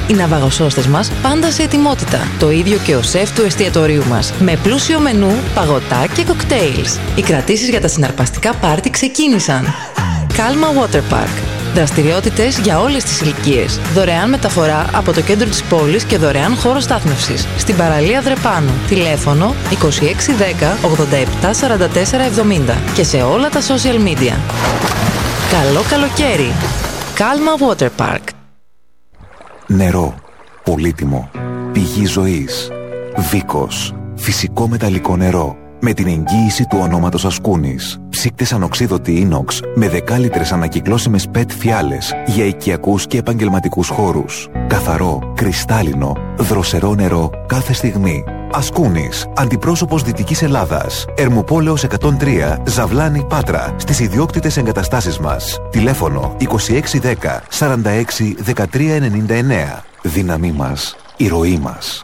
Οι ναυαγοσώστες μας πάντα σε ετοιμότητα. Το ίδιο και ο σεφ του εστιατορίου μας. Με πλούσιο μενού, παγωτά και κοκτέιλς. Οι κρατήσεις για τα συναρπαστικά πάρτι ξεκίνησαν. Calma Water Park. Δραστηριότητες για όλες τις ηλικίες. Δωρεάν μεταφορά από το κέντρο της πόλης και δωρεάν χώρο στάθμευσης. Στην παραλία Δρεπάνου. Τηλέφωνο 2610 87 44 70 και σε όλα τα social media. Καλό καλοκαίρι! Calma Water Park. Νερό. Πολύτιμο. Πηγή ζωής. Βίκος. Φυσικό μεταλλικό νερό. Με την εγγύηση του ονόματος Ασκούνης. Ψύκτες ανοξίδωτη ίνοξ με 10 λίτρες ανακυκλώσιμες PET φιάλες για οικιακούς και επαγγελματικούς χώρους. Καθαρό, κρυστάλλινο, δροσερό νερό κάθε στιγμή. Ασκούνης, αντιπρόσωπος Δυτικής Ελλάδας. Ερμοπόλεως 103, Ζαβλάνη, Πάτρα. Στις ιδιόκτητες εγκαταστάσεις μας. Τηλέφωνο 2610 46 13 99. Δύναμή μας, η ροή μας.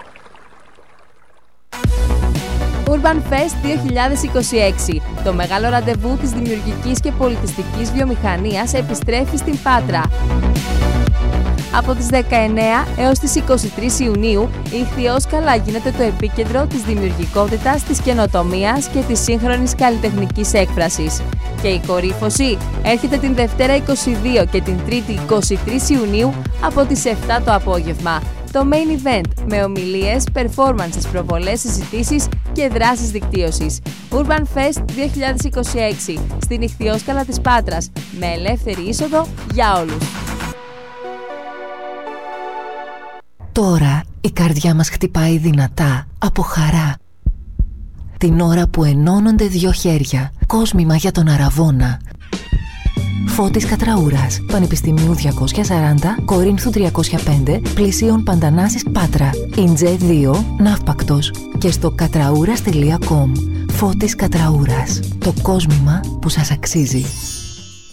Urban Fest 2026. Το μεγάλο ραντεβού της δημιουργικής και πολιτιστικής βιομηχανίας επιστρέφει στην Πάτρα. Από τις 19 έως τις 23 Ιουνίου, η Ιχθυόσκαλα γίνεται το επίκεντρο της δημιουργικότητας, της καινοτομίας και της σύγχρονης καλλιτεχνικής έκφρασης. Και η κορύφωση έρχεται την Δευτέρα 22 και την Τρίτη 23 Ιουνίου από τις 7 το απόγευμα. Το main event με ομιλίες, performances, προβολές, συζητήσεις και δράσεις δικτύωσης. Urban Fest 2026 στην Ιχθυόσκαλα της Πάτρας, με ελεύθερη είσοδο για όλους. Τώρα η καρδιά μας χτυπάει δυνατά από χαρά. Την ώρα που ενώνονται δύο χέρια, κόσμημα για τον Αραβώνα. Φώτης Κατραούρας, Πανεπιστημίου 240, Κορίνθου 305, Πλησίων Παντανάσης Πάτρα, Ιντζέ 2, Ναύπακτος και στο κατραούρας.com. Φώτης Κατραούρας, το κόσμημα που σας αξίζει.